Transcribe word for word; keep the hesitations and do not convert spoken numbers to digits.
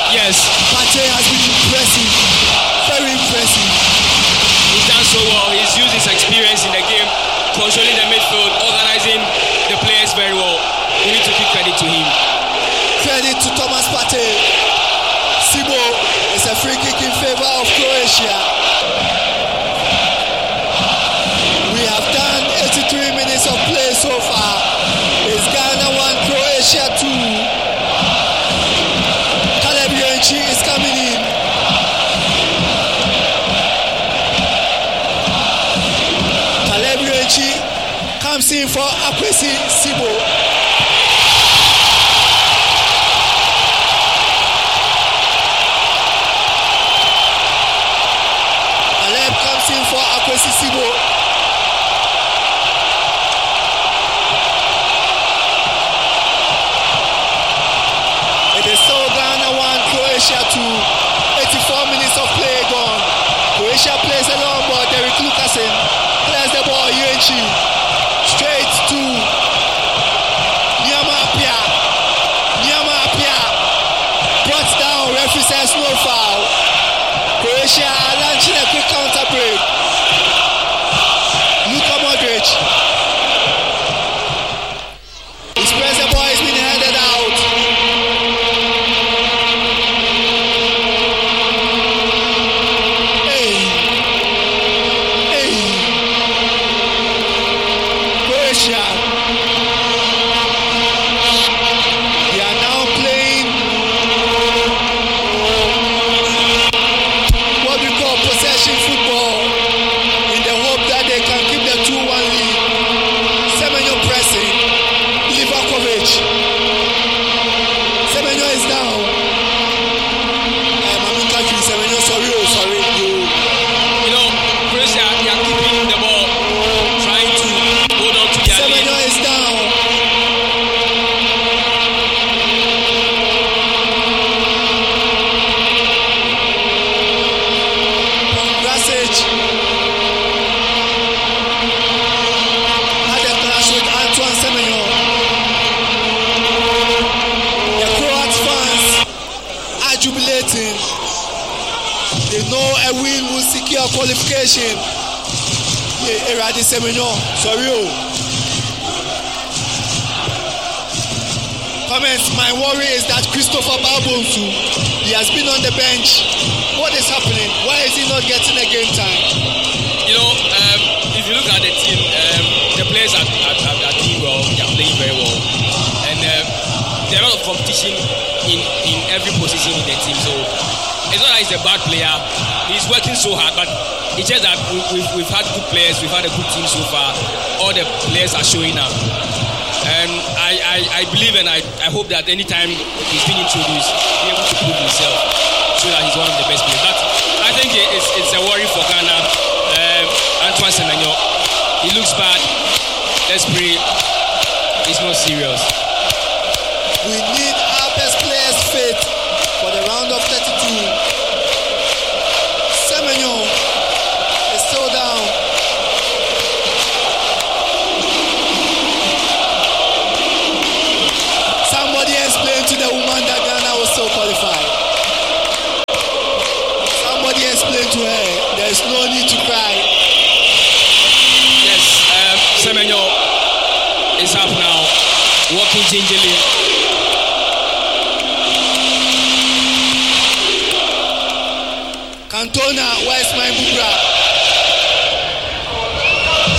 Yes. Partey has been impressive. Very impressive. He's done so well. He's used his experience in the game, controlling the midfield, organizing the players very well. We need to give credit to him. Credit to Thomas Partey. Sibo is a free kick in favor of Croatia. We have done eighty-three minutes of play so far. It's Ghana one, Croatia two. Caleb Yoenchi is coming in. Caleb Yoenchi comes in for Akwesi Sibo. Caleb comes in for Akwesi Sibo. It is still Ghana one, Croatia two. eighty-four minutes of play gone. Croatia plays a long ball. Derek Lucasen clears the ball. Yoenchi straight to Nyama Apia. Nyama Apia brought down. Referee says no foul. Croatia are launching a quick counter break. Luka Modric. He spreads the ball. It's been headed out. Hey. Hey. Croatia. They are now playing what we call possession football in the hope that they can keep the two one lead. Semenyo pressing. Livakovic. Semenyo is down. I'm in country. Semenyo, sorry, oh, sorry. You. You know, Croatia, they are keeping the ball, trying to hold on to their lead. Semenyo is down. Grasic had a clash with Antoine Semenyo. The Croat fans are jubilating. They know a win will secure qualification. Yeah, Eradi Semenyo, sorry. Oh. Comments, my worry is that Christopher Babonsu, he has been on the bench. What is happening? Why is he not getting a game time? You know, um, if you look at the team, um, the players are, are, are, are doing well. They are playing very well, and um, there are a lot of competition in, in every position in the team. So it's not that he's a bad player. He's working so hard, but it's just that we, we've, we've had good players. We've had a good team so far. All the players are showing up, and I, I, I believe and I, I hope that anytime he's being introduced, he'll be able to prove himself, so that he's one of the best players. But I think it's, it's a worry for Ghana. Um, Antoine Semenyo, he looks bad. Let's pray it's not serious. We need our best players fit for the round of thirty-two. Semenyo is still down. Somebody explain to the woman that Ghana will still qualify. Somebody explain to her there is no need to cry. Yes, um, Semenyo is up now, walking gingerly. Cantona, where's my Bubra?